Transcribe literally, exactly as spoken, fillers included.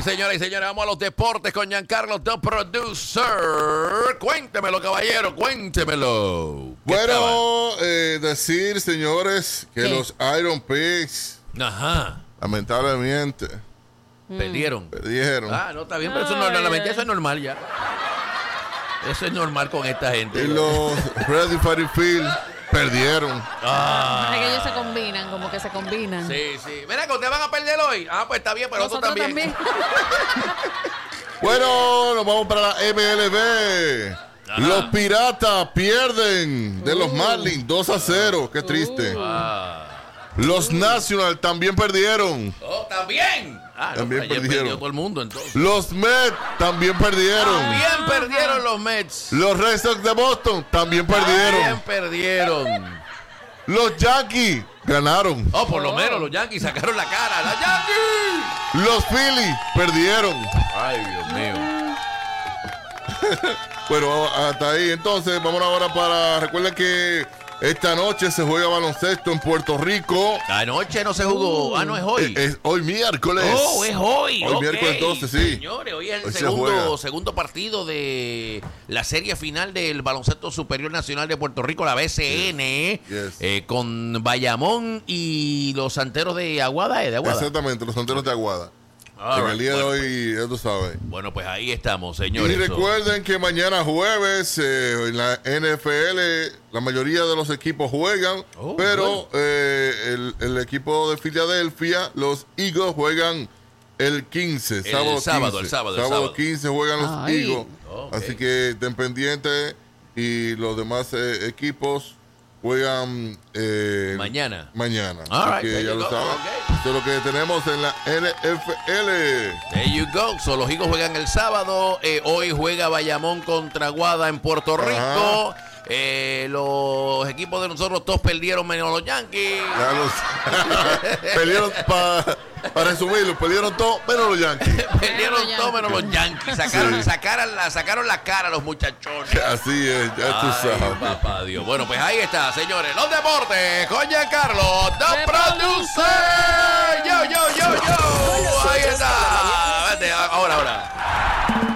y señoras y señores, vamos a los deportes con Giancarlo, the producer. Cuéntemelo, caballero, cuéntemelo. Bueno, eh, decir, señores, que ¿Qué? los Iron Pigs, Ajá, lamentablemente, mm. perdieron. Perdieron. Ah, no, está bien, pero eso, no, no, eso es normal ya. Eso es normal con esta gente. Y los Ready Fire Field perdieron. Ah. Es que ellos se combinan, como que se combinan. Sí, sí. Mira, que ustedes van a perder hoy. Ah, pues está bien, pero nosotros también. también. Bueno, nos vamos para la M L B. Ajá. Los Piratas pierden de uh. los Marlins dos a cero. Qué triste. Uh. Ah. Los Nationals también perdieron. Oh, también. Ah, también no, perdieron. Todo el mundo, entonces. Los Mets también perdieron. También perdieron los Mets. Los Red Sox de Boston también perdieron. También perdieron. Los Yankees ganaron. Oh, por lo menos los Yankees sacaron la cara. ¡Los Yankees! Los Phillies perdieron. Ay, Dios mío. Bueno, hasta ahí. Entonces, vamos ahora para... Recuerden que esta noche se juega baloncesto en Puerto Rico. Anoche no se jugó. Uh, ah, no es hoy. Es, es hoy miércoles. Oh, es hoy. Hoy okay. miércoles doce, sí. Señores, hoy es el hoy segundo, segundo partido de la serie final del Baloncesto Superior Nacional de Puerto Rico, la B C N, yes. Yes. Eh, con Bayamón y los Santeros de Aguada, ¿eh? De Aguada. Exactamente, los Santeros de Aguada. All en right. el día bueno, de hoy, ya tú sabes. Bueno, pues ahí estamos, señores. Y recuerden que mañana jueves eh, en la N F L la mayoría de los equipos juegan, oh, pero bueno. eh, el, el equipo de Filadelfia, los Eagles, juegan el quince, el sábado, sábado, quince. El sábado, sábado, el sábado. quince juegan los Ay. Eagles. Okay. Así que estén pendientes y los demás eh, equipos juegan eh, mañana. Mañana. All Así right, que ya lo go. saben. Okay. Esto es lo que tenemos en la N F L. There you go. So, los Eagles juegan el sábado. Eh, hoy juega Bayamón contra Aguada en Puerto Rico. Eh, los equipos de nosotros todos perdieron menos los Yankees. Ya los perdieron para pa resumirlo, perdieron todos menos los Yankees. Perdieron todos menos los Yankees. Sacaron, sí. sacaron, la, sacaron la cara a los muchachones. Así es, ya tú Ay, sabes. Papá Dios. Bueno, pues ahí está, señores. Los deportes con Giancarlo, the producer. Yo, yo, yo, yo. Ahí está. Vete, ahora, ahora.